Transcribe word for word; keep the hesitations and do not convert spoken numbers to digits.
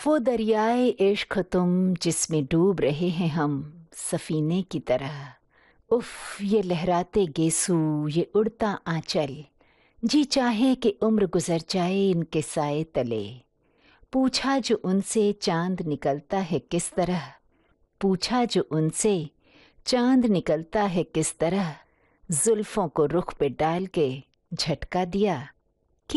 वो दरियाए इश्क तुम जिसमें डूब रहे हैं हम सफीने की तरह। उफ ये लहराते गेसू, ये उड़ता आंचल, जी चाहे कि उम्र गुजर जाए इनके साए तले। पूछा जो उनसे चांद निकलता है किस तरह, पूछा जो उनसे चांद निकलता है किस तरह, जुल्फों को रुख पे डाल के झटका दिया।